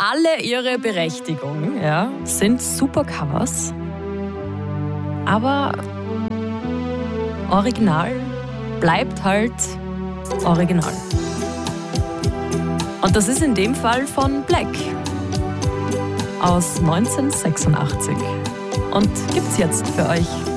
alle ihre Berechtigung, ja, sind super Covers, aber Original bleibt halt Original. Und das ist in dem Fall von Black aus 1986 und gibt's jetzt für euch.